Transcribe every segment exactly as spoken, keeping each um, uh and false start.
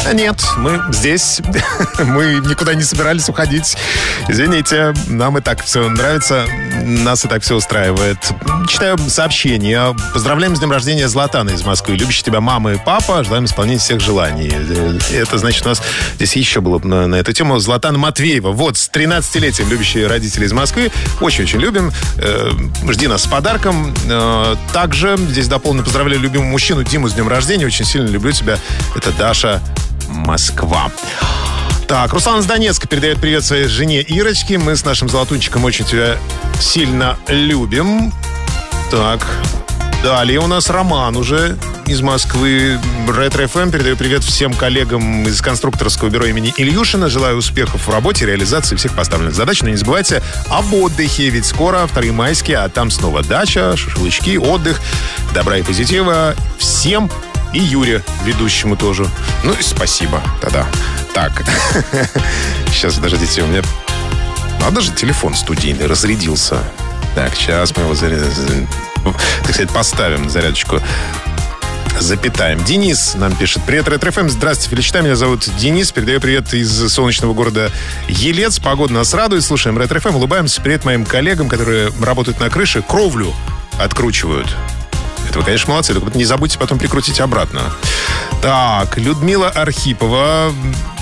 Нет, мы здесь. Мы никуда не собирались уходить. Извините, нам и так все нравится. Нас и так все устраивает. Читаю сообщения. Поздравляем с днем рождения Златана из Москвы. Любящие тебя мама и папа. Желаем исполнения всех желаний. Это значит, у нас здесь еще было на, на эту тему Златана Матвеева. Вот, с тринадцатилетием любящие родители из Москвы. Очень-очень любим. Э, жди нас с подарком. Э, также здесь дополнено поздравляю любимого мужчину Диму с днем рождения. Очень сильно люблю тебя. Это Даша, Москва. Так, Руслан из Донецка передает привет своей жене Ирочке. Мы с нашим Золотунчиком очень тебя сильно любим. Так, далее у нас Роман уже из Москвы. Ретро эф эм передаю привет всем коллегам из конструкторского бюро имени Ильюшина. Желаю успехов в работе, реализации всех поставленных задач. Но не забывайте об отдыхе, ведь скоро вторые майские, а там снова дача, шашлычки, отдых, добра и позитива всем. И Юре, ведущему тоже. Ну и спасибо тогда. Так, сейчас, подождите, у меня... Надо же, телефон студийный разрядился. Так, сейчас мы его, заряд... так сказать, поставим на зарядочку. Запитаем. Денис нам пишет. Привет, Ретро эф эм. Здравствуйте, Феличита. Меня зовут Денис. Передаю привет из солнечного города Елец. Погода нас радует. Слушаем Ретро эф эм. Улыбаемся. Привет моим коллегам, которые работают на крыше. Кровлю откручивают. Это вы, конечно, молодцы. Только не забудьте потом прикрутить обратно. Так, Людмила Архипова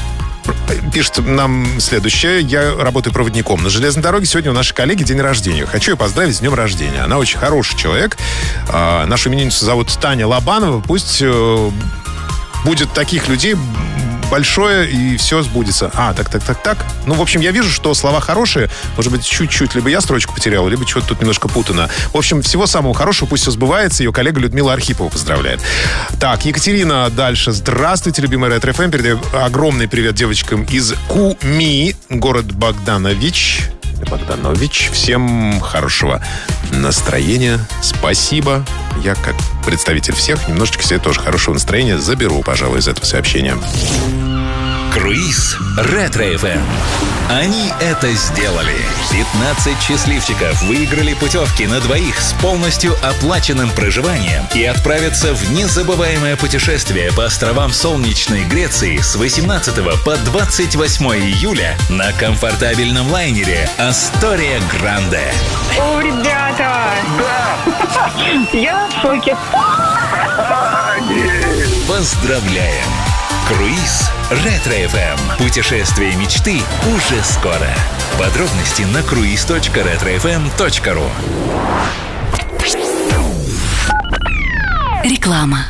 пишет нам следующее. Я работаю проводником на железной дороге. Сегодня у нашей коллеги день рождения. Хочу ее поздравить с днем рождения. Она очень хороший человек. А, нашу именинницу зовут Таня Лобанова. Пусть э, будет таких людей большое, и все сбудется. А, так, так, так, так. Ну, в общем, я вижу, что слова хорошие. Может быть, чуть-чуть. Либо я строчку потерял, либо что-то тут немножко путано. В общем, всего самого хорошего. Пусть все сбывается. Ее коллега Людмила Архипова поздравляет. Так, Екатерина дальше. Здравствуйте, любимый Ретро эф эм. Передаю огромный привет девочкам из Куми, город Богданович. Богданович. Всем хорошего настроения. Спасибо. Я, как представитель всех, немножечко себе тоже хорошего настроения заберу, пожалуй, из этого сообщения. Круиз Ретро эф эм. Они это сделали. пятнадцать счастливчиков выиграли путевки на двоих с полностью оплаченным проживанием и отправятся в незабываемое путешествие по островам солнечной Греции с восемнадцатого по двадцать восьмое июля на комфортабельном лайнере «Астория Гранде». О, ребята! Да! Я в шоке. Поздравляем! Круиз Ретро эф эм. Путешествие мечты уже скоро. Подробности на круиз точка ретро эф эм точка ру. Реклама.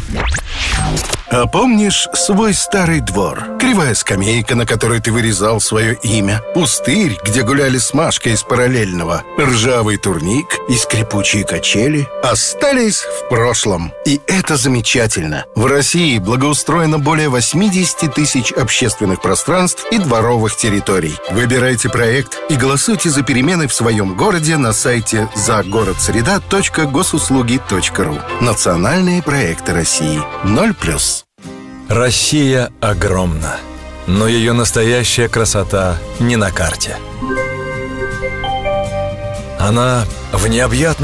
А помнишь свой старый двор? Кривая скамейка, на которой ты вырезал свое имя. Пустырь, где гуляли с Машкой из параллельного. Ржавый турник и скрипучие качели остались в прошлом. И это замечательно. В России благоустроено более восемьдесят тысяч общественных пространств и дворовых территорий. Выбирайте проект и голосуйте за перемены в своем городе на сайте загородсреда точка госуслуги точка ру. Национальные проекты России. Ноль плюс. Россия огромна, но ее настоящая красота не на карте. Она в необъятной